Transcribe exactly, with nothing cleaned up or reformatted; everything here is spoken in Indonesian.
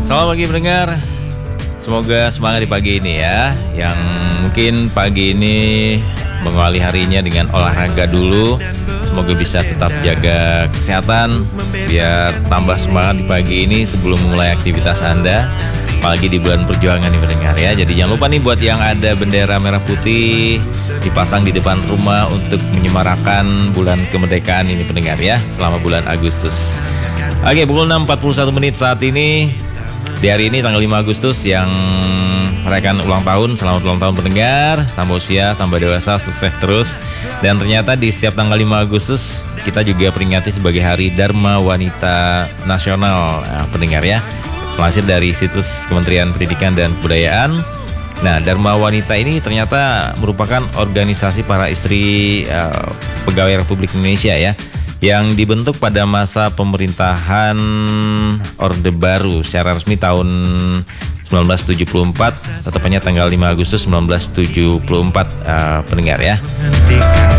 Selamat pagi pendengar. Semoga semangat di pagi ini ya. Yang mungkin pagi ini mengawali harinya dengan olahraga dulu. Semoga bisa tetap jaga kesehatan biar tambah semangat di pagi ini sebelum memulai aktivitas Anda. Apalagi di bulan perjuangan nih pendengar ya. Jadi jangan lupa nih buat yang ada bendera merah putih dipasang di depan rumah untuk menyemarakan bulan kemerdekaan ini pendengar ya, selama bulan Agustus. Oke, pukul enam empat puluh satu menit saat ini. Di hari ini tanggal lima Agustus yang merayakan ulang tahun. Selamat ulang tahun pendengar. Tambah usia, tambah dewasa, sukses terus. Dan ternyata di setiap tanggal lima Agustus kita juga peringati sebagai Hari Dharma Wanita Nasional nah, pendengar ya. Melansir dari situs Kementerian Pendidikan dan Kebudayaan. Nah, Dharma Wanita ini ternyata merupakan organisasi para istri uh, pegawai Republik Indonesia ya, yang dibentuk pada masa pemerintahan Orde Baru secara resmi tahun sembilan belas tujuh puluh empat, tetapnya tanggal lima Agustus sembilan belas tujuh puluh empat uh, pendengar ya.